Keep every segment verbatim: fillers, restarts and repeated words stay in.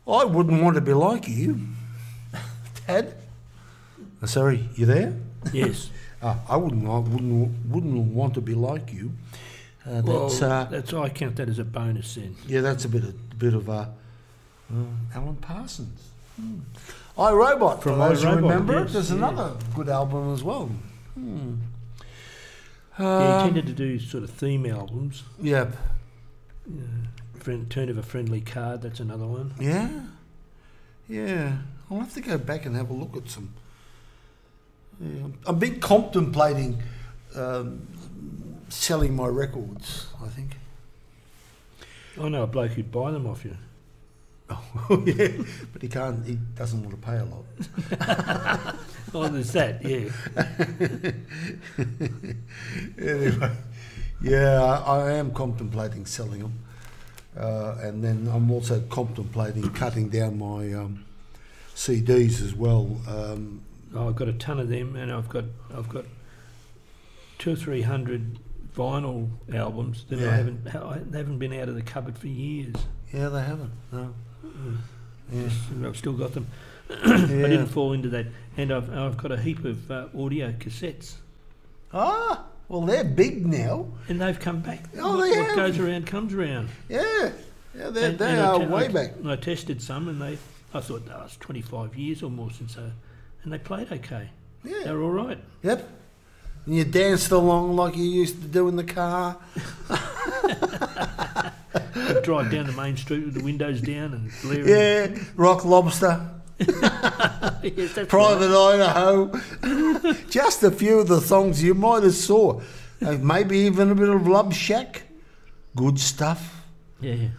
I wouldn't want to be like you, Dad. Uh, sorry, you there? Yes. uh, I wouldn't. I wouldn't. Wouldn't want to be like you. Uh, Well, that's, uh, that's I count that as a bonus then. yeah, that's a bit of bit of uh, uh, Alan Parsons. Hmm. I Robot, for I, those who Robot, remember it. yes, There's yeah. another good album as well. Hmm. Yeah, he Um, tended to do sort of theme albums. Yep. Friend, Turn of a Friendly Card, that's another one. Yeah. Yeah. I'll have to go back and have a look at some. Yeah. I've been contemplating um, selling my records, I think. I know a bloke who'd buy them off you. Oh, yeah. But he can't, he doesn't want to pay a lot. Oh, there's that, yeah. Anyway, yeah, I, I am contemplating selling them. Uh, and then I'm also contemplating cutting down my um, C Ds as well. Um, Oh, I've got a ton of them, and I've got I've got two or three hundred vinyl albums that Yeah. I haven't I, they haven't been out of the cupboard for years. yeah, they haven't. No. Yeah. Just, I've still got them. Yeah. I didn't fall into that, and I've I've got a heap of uh, audio cassettes, Ah, well, they're big now. and they've come back. Oh, what, they what have. goes around comes around. Yeah, yeah, they're, And- they and I are te- way I, back. I tested some, and they I thought that was twenty-five years or more since I, and they played okay. They Yeah. were all right. Yep. And you danced along like you used to do in the car. I'd drive down the main street with the windows down and blaring. Yeah, Rock Lobster, Yes, that's Private Idaho. Just a few of the songs you might have saw. Uh, maybe even a bit of Love Shack. Good stuff. right. Yeah.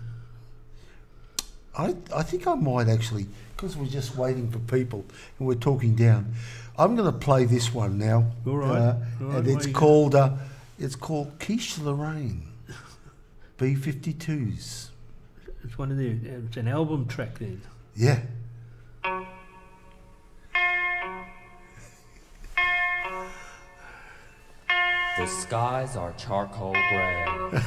I, I think I might actually, because we're just waiting for people and we're talking down. I'm going to play this one now. All right. Uh, All right, and why it's you- called uh, it's called Quiche Lorraine, B fifty-twos. It's one of the. It's an album track then. Yeah. The skies are charcoal grey.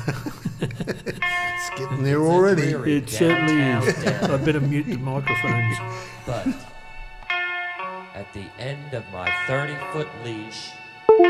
It's getting there It's a already. dreary It certainly downtown is. den. I better mute the microphones. But at the end of my thirty-foot leash,